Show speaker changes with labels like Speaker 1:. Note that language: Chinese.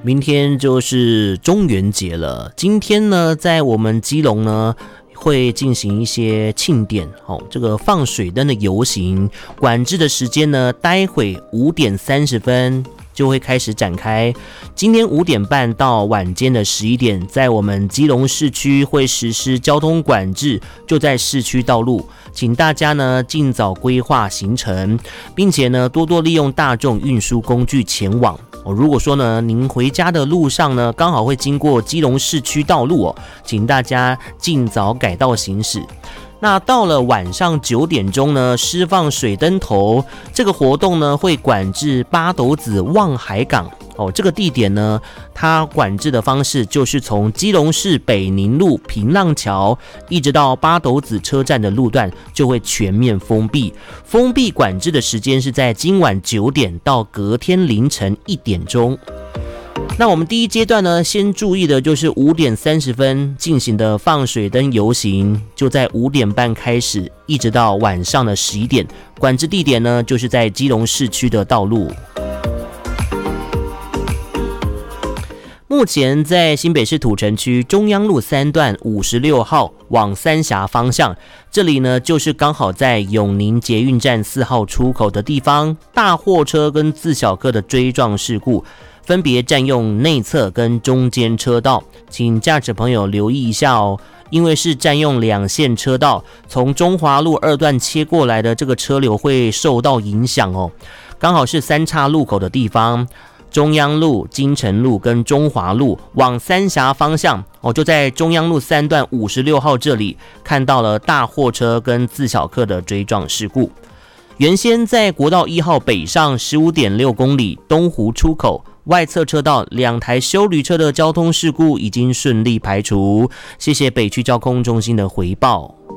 Speaker 1: 明天就是中元节了。今天呢，在我们基隆呢，会进行一些庆典这个放水灯的游行，管制的时间呢，待会5点30分就会开始展开。今天5点半到晚间的11点，在我们基隆市区会实施交通管制，就在市区道路，请大家呢尽早规划行程，并且呢多多利用大众运输工具前往。如果说呢您回家的路上呢刚好会经过基隆市区道路请大家尽早改道行驶。那到了晚上9点钟呢，释放水灯头这个活动呢，会管制八斗子望海港这个地点呢，它管制的方式就是从基隆市北宁路平浪桥一直到八斗子车站的路段就会全面封闭。封闭管制的时间是在今晚9点到隔天凌晨1点钟。那我们第一阶段呢，先注意的就是5点30分进行的放水灯游行，就在5点半开始，一直到晚上的11点。管制地点呢，就是在基隆市区的道路。目前在新北市土城区中央路3段56号往三峡方向，这里呢就是刚好在永宁捷运站4号出口的地方，大货车跟自小客的追撞事故分别占用内侧跟中间车道，请驾驶朋友留意一下因为是占用2线车道，从中华路2段切过来的这个车流会受到影响刚好是3岔路口的地方，中央路、金城路跟中华路往三峡方向就在中央路3段56号这里看到了大货车跟自小客的追撞事故。原先在国道1号北上 15.6 公里东湖出口外侧车道2台休旅车的交通事故已经顺利排除，谢谢北区交通中心的回报。